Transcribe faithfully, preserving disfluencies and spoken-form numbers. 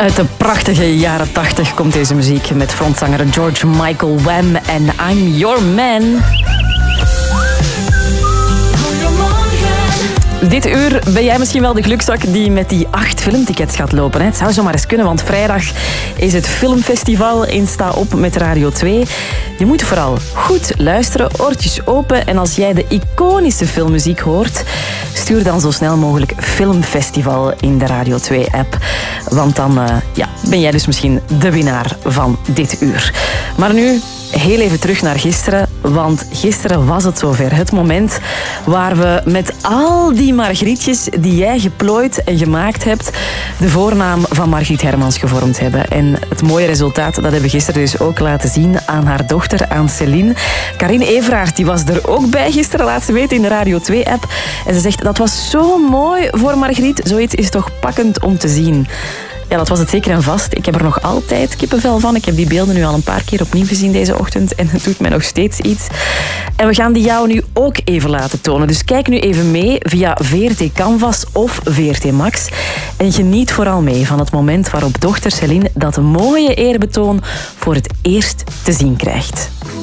Uit de prachtige jaren tachtig komt deze muziek met frontzanger George Michael Wham en I'm Your Man. Dit uur ben jij misschien wel de gelukzak die met die acht filmtickets gaat lopen. Het zou zomaar eens kunnen, want vrijdag is het filmfestival in Sta Op met Radio twee. Je moet vooral goed luisteren, oortjes open. En als jij de iconische filmmuziek hoort, stuur dan zo snel mogelijk Filmfestival in de Radio twee-app. Want dan uh, ja, ben jij dus misschien de winnaar van dit uur. Maar nu heel even terug naar gisteren, want gisteren was het zover. Het moment waar we met al die Margrietjes die jij geplooid en gemaakt hebt, de voornaam van Margriet Hermans gevormd hebben. En het mooie resultaat, dat hebben we gisteren dus ook laten zien aan haar dochter, aan Céline. Karine Everaert, die was er ook bij gisteren, laat ze weten in de Radio twee-app. En ze zegt, dat was zo mooi voor Margriet. Zoiets is toch pakkend om te zien. Ja, dat was het zeker en vast. Ik heb er nog altijd kippenvel van. Ik heb die beelden nu al een paar keer opnieuw gezien deze ochtend en het doet mij nog steeds iets. En we gaan die jou nu ook even laten tonen. Dus kijk nu even mee via V R T Canvas of V R T Max. En geniet vooral mee van het moment waarop dochter Céline dat mooie eerbetoon voor het eerst te zien krijgt.